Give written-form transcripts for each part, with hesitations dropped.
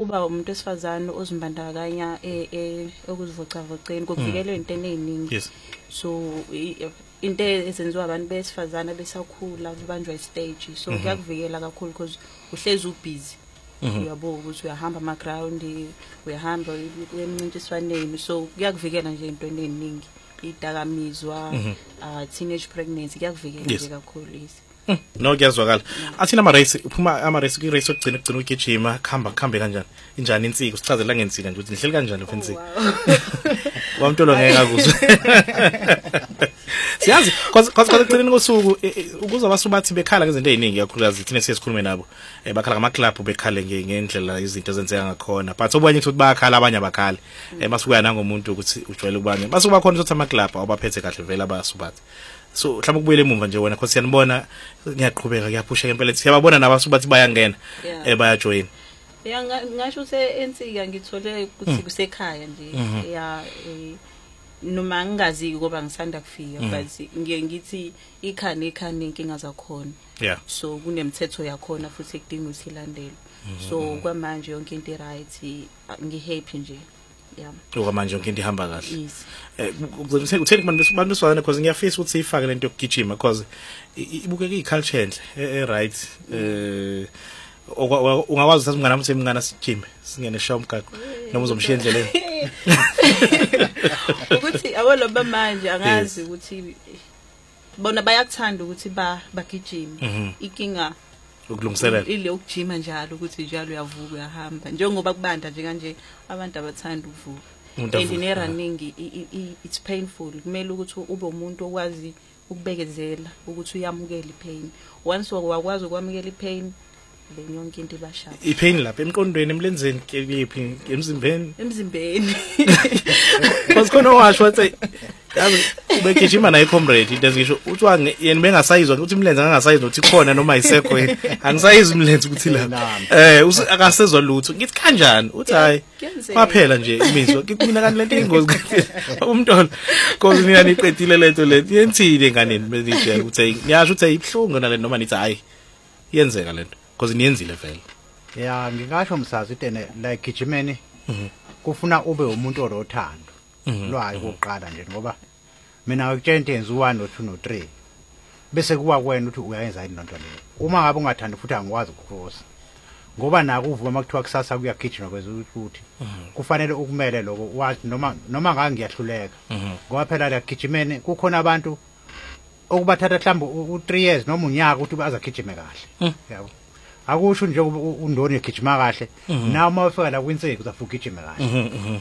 uba umuntu wesifazane ozimbandakanya ukuzivocavoceni kukuvikela into eziningi. Yes. So into ezenziwa abantu besifazane besakhula kubanjwa istage, so kuyakuvikela kakhulu because uhlezi ubusy. Uyabo ukuthi uyahamba ama ground, uyahamba emncintiswaneni, so kuyakuvikela nje into eziningi, idakamizwa, teenage pregnancy kuyakuvikela nje kakhulu lezi. No, kuyazwakala. Athina ama race ki race ogcina ugijima khamba kanjani? Injani insika usichazela ngensika nje ukuthi nihleli kanjani ofensika. Wamtolo ngeke akuzwe. Siyazi cause ugcina ngosuku ukuze abasubathi bekhala ngezinto eziningi kakhulukazi thina siyesikhulume nabo. Bakhala ngama club bekhale ngendlela izinto ezenzeka ngakhona. But obanye ukuthi bayakhala abanye abakhala. Basukuya nangomuntu ukuthi ujwayele kubanye. Basukuba khona ukuthi ama club awabaphethe kahle vele abasubathi. So mhlawumbe kubuyele emumva nje wena because siyanibona ngiyaqhubeka kuyaphusha ngempela siyababona nabasubathi bayangena bayajoin. Ngasho ensika ngithole ukuthi kusekhaya nje noma ngingazi ngoba ngisanda kufika but ngithi ikhane inkinga zakhona. So kunemithetho yakhona futhi ekudinga ukuthi ilandelwe. So kwamanje yonke into right, ngihappy nje. Okwamanje yonke into ihamba kahle. Utheni kubantu besifazane because ngiyafisa ukuthi ifake lento yokugijima because ibukeka iculture enhle right. Ungakwazi ukuthi umngane wami semngana sijime singene show umgaqo noma uzomshiya endleleni. Ukuthi awolo bamanje angazi ukuthi bona bayakuthanda ukuthi bagijime. Inkinga ukulungiselela ile ukujima njalo ukuthi njalo uyavuka uyahamba njengoba kubanda nje kanje abantu abathanda ukuvuka. And running it's painful. Kumele ukuthi ube umuntu okwazi ukubekezela ukuthi uyamukele ipain. Once wakwazi ukwamukela ipain then yonke into ibashaya. Ipain lapha emqondweni emlenzeni kephi emzimbeni? Emzimbeni. Because khona washo wathi yazi ubegijima naye comrade into ngisho uthi yena bengasayizwa ukuthi imlenze angasayizwa ukuthi khona noma ayisekho angisayizwa imlenze ukuthi la akasezwa lutho ngithi kanjani uthi hayi kwaphela nje imizwa kumina kanti lento ingozi umntolo because nina niqedile lento lento yenzile nganeni bese ukuthi ngiyasho ukuthi ayibhlungu nale noma nithi hayi yenzeka lento because niyenzile vele. Yeah, ngingasho msazi itene like gijimeni kufuna ube umuntu orothando lwayo kokuqala nje ngoba mina ngikutshela into yenza u1 no2 no3 bese kuwa kwena ukuthi uyayenza yini lonto leyo. Uma ngabe ungathandi futhi angikwazi ukukhosa ngoba naku uvuka makuthiwa kusasa kuyagijima kweze ukuthi kufanele ukumele lokho wathi noma ngake ngiyahluleka ngoba phela la gijimeni kukhona abantu okubathatha mhlawumbe u3 years noma unyaka ukuthi baza gijime kahle. Yabo akusho nje undoni egijima kahle nawe uma ufika la kwinsika uzafuka ugijime kahle.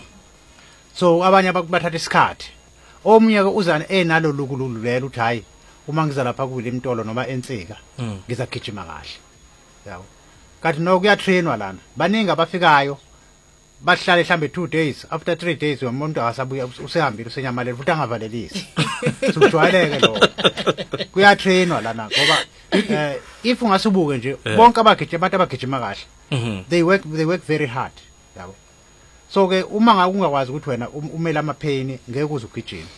So abanye abakubathatha isikhathi omunye ke uzana enalo lukululu vele uthi hayi uma ngiza lapha kuwile imtolo noma ensika ngizagijima kahle. Yabo kanti no kuyatrainwa lana baningi abafikayo bahlale mhlambe 2 days after 3 days umuntu akasabuya usehambile usenyamalele futhi angavalelisi. Sokujwayeleke lo kuyatrainwa lana ngoba if ungasubuke nje bonke abagijima abantu abagijima kahle they work very hard. Yabo so ke uma ngakungakwazi ukuthi wena umela ama pain ngeke uze ugijime.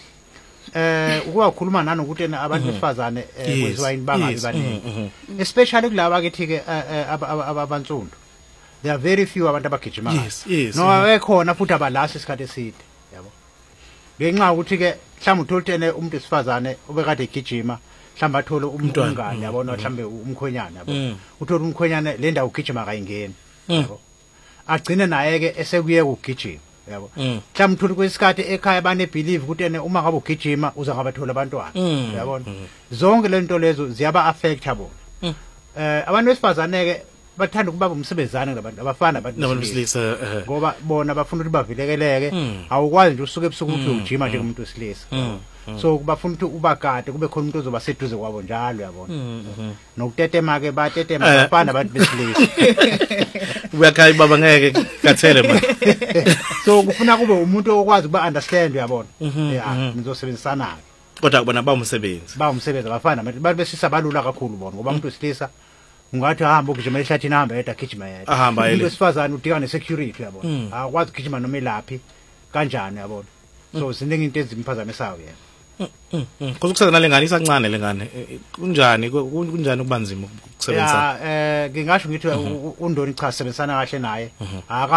Ukuba ukhuluma nani ukuthi abantu besifazane kwenziwa yini bangabi baningi especially kulaba ke thike abantsundu. There are very few abantu abagijima. No ekhona futhi abalasi isikhathi eside. Yabo ngenxa ukuthi ke mhlawumbe utholutene umuntu esifazane obekade egijima mhlawumbe athole umntwana yabona mhlawumbe umkhwenyana yabo uthola umkhwenyana le ndawo ugijima kayingeni yabo agcine naye ke esekuyeka ukugijima yabo mhlawumbe uthola kwesikhathi ekhaya bane believe ukuthi uma ngabe ugijima uza ngabathola abantwana yabona zonke lento lezo ziyaba affectable. Abantu besifazane ke bathanda ukuba umsebenzane nabantu abafana abantu besilisa ngoba bona bafuna ukuthi bavilekeleke awukwazi nje usuke ebusuku ukuthi ujima njengomuntu wesilisa. So bafuna ukuthi ubakade kube khona umuntu ozoba seduze kwabo njalo yabona nokutetema ke batetema abafana abantu besilisa uyakhaya baba ngeke kathele man. So kufuna kube umuntu okwazi ukuba understand yabona nizosebenzisana kodwa bona umsebenzi abafana abantu besisa balula kakhulu bona ngoba umuntu wesilisa ungathi ahamba ukujima ehlathini ahamba yedwa gijima yedwa. Umuntu wesifazane udinga ne-security yabona akwazi ukugijima noma elaphi kanjani yabona. So ziningi into ezimphazamisayo yena. Kuzokusenza nalengane isancane lengane kunjani kubanzima ukusebenzisa. Ngingasho ngithi undoni cha sebenzisana kahle naye